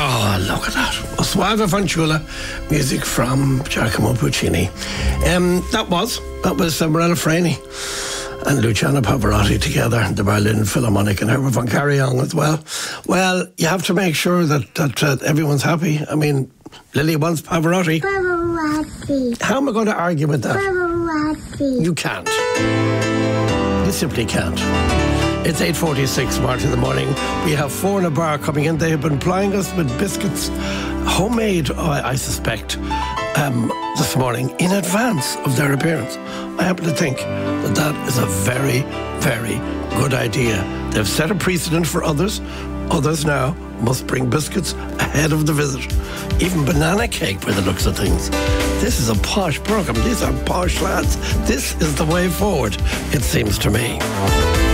Oh, look at that. O Suave Fanciulla, music from Giacomo Puccini. That was Morella Freni and Luciano Pavarotti together, the Berlin Philharmonic, and Herbert von Karajan as well. Well, you have to make sure that everyone's happy. I mean, Lily wants Pavarotti. Pavarotti. How am I going to argue with that? Pavarotti. You can't. You simply can't. It's 8:46, March in the morning. We have Four in a Bar coming in. They have been plying us with biscuits, homemade, I suspect, this morning in advance of their appearance. I happen to think that is a very, very good idea. They've set a precedent for others. Others now must bring biscuits ahead of the visit. Even banana cake by the looks of things. This is a posh programme. These are posh lads. This is the way forward, it seems to me.